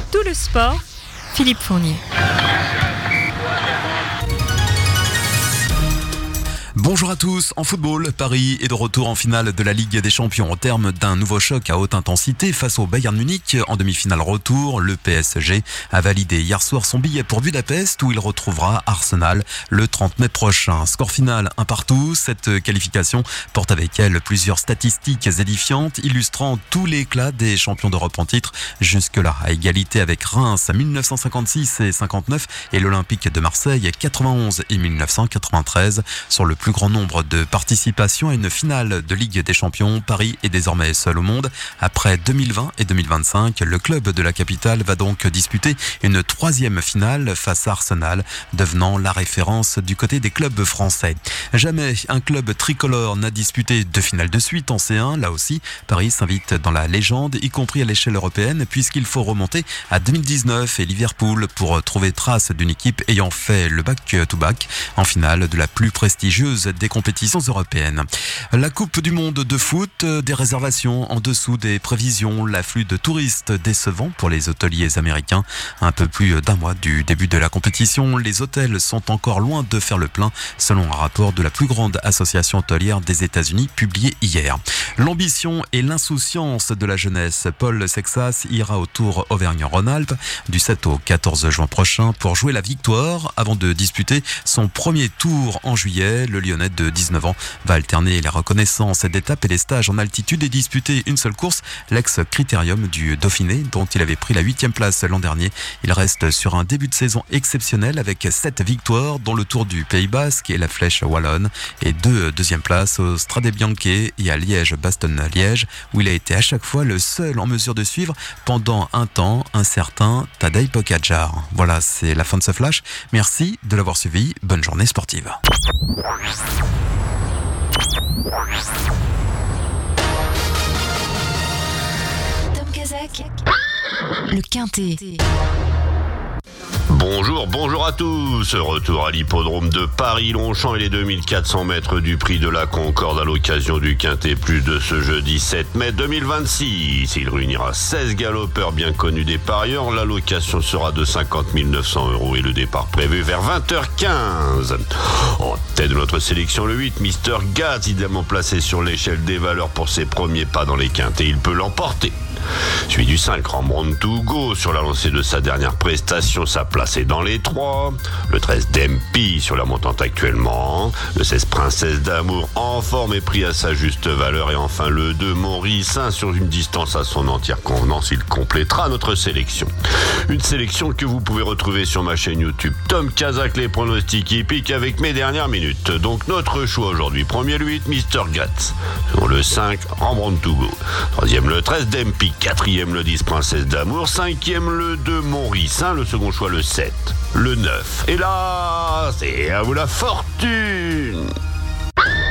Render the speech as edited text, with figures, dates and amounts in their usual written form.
tout le sport, Philippe Fournier. Bonjour à tous. En football, Paris est de retour en finale de la Ligue des Champions au terme d'un nouveau choc à haute intensité face au Bayern Munich. En demi-finale retour, le PSG a validé hier soir son billet pour Budapest où il retrouvera Arsenal le 30 mai prochain. Score final 1-1. Cette qualification porte avec elle plusieurs statistiques édifiantes illustrant tout l'éclat des champions d'Europe en titre jusque-là, à égalité avec Reims 1956 et 59 et l'Olympique de Marseille 91 et 1993. Sur le plus grand nombre de participations à une finale de Ligue des Champions, Paris est désormais seul au monde. Après 2020 et 2025, le club de la capitale va donc disputer une troisième finale face à Arsenal, devenant la référence du côté des clubs français. Jamais un club tricolore n'a disputé 2 finales de suite en C1. Là aussi, Paris s'invite dans la légende, y compris à l'échelle européenne, puisqu'il faut remonter à 2019 et Liverpool pour trouver trace d'une équipe ayant fait le back-to-back en finale de la plus prestigieuse des compétitions européennes. La Coupe du Monde de foot, des réservations en dessous des prévisions, l'afflux de touristes décevant pour les hôteliers américains. Un peu plus d'un mois du début de la compétition, les hôtels sont encore loin de faire le plein, selon un rapport de la plus grande association hôtelière des États-Unis publié hier. L'ambition et l'insouciance de la jeunesse. Paul Sexas ira au Tour Auvergne-Rhône-Alpes du 7 au 14 juin prochain pour jouer la victoire avant de disputer son premier tour en juillet. Le Lyonnais de 19 ans va alterner les reconnaissances d'étapes et les stages en altitude et disputer une seule course, l'ex-critérium du Dauphiné, dont il avait pris la 8e place l'an dernier. Il reste sur un début de saison exceptionnel avec 7 victoires, dont le Tour du Pays Basque et la Flèche Wallonne, et 2 deuxièmes places au Strade Bianche et à Liège-Bastogne-Liège, où il a été à chaque fois le seul en mesure de suivre pendant un temps un certain Tadej Pogačar. Voilà, c'est la fin de ce flash. Merci de l'avoir suivi. Bonne journée sportive. Tom Kazak, le Quintet. Bonjour à tous. Retour à l'hippodrome de Paris-Longchamp et les 2400 mètres du prix de la Concorde à l'occasion du Quintet Plus de ce jeudi 7 mai 2026. Il réunira 16 galopeurs bien connus des parieurs. La location sera de 50 900 € et le départ prévu vers 20h15. En tête de notre sélection, le 8, Mr. Gaz, idéalement placé sur l'échelle des valeurs pour ses premiers pas dans les Quintets. Il peut l'emporter. Celui du 5, Rembrandt to Go, sur la lancée de sa dernière prestation, sa place est dans les 3. Le 13, Dempi, sur la montante actuellement. Le 16, Princesse d'amour, en forme et pris à sa juste valeur. Et enfin le 2, Maurice, sur une distance à son entière convenance. Il complétera notre sélection. Une sélection que vous pouvez retrouver sur ma chaîne YouTube Tom Kazak, les pronostics hippiques avec mes dernières minutes. Donc notre choix aujourd'hui, premier le 8, Mr. Gatz. Second le 5, Rembrandt to Go. Troisième le 13, Dempi. Quatrième le 10, Princesse d'amour. Cinquième le 2, Maurice. Le second choix le 7, le 9. Et là, c'est à vous la fortune.